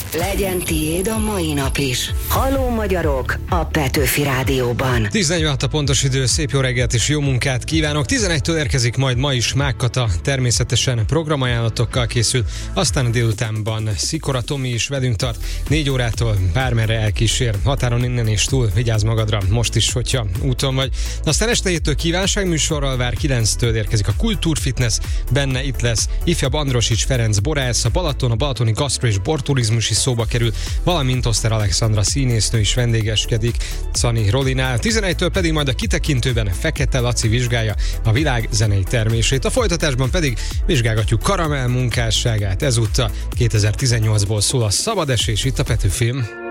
Legyen tiéd a mai nap is. Halló magyarok a Petőfi Rádióban. 10:46 a pontos idő, szép jó reggelt és jó munkát kívánok. 11-től érkezik majd ma is Mák Kata, természetesen programajánlatokkal készül, aztán délutánban Szikora Tomi is velünk tart, 4 órától bármerre elkísér, határon innen és túl, vigyázz magadra most is, hogyha úton vagy. Aztán este 7-től kívánságműsorral vár, 9-től érkezik a Kultúrfitness, benne itt lesz ifjabb Androsics Ferenc borász, a Balaton, a balatoni gasztro és borturizmus is szóba kerül, valamint Oszter Alexandra színésznő is vendégeskedik Czani Rolinál. 11-től pedig majd a kitekintőben Fekete Laci vizsgálja a világ zenei termését. A folytatásban pedig vizsgálgatjuk Karamell munkásságát. Ezúttal 2018-ból szól a Szabad esés itt a Petőfin.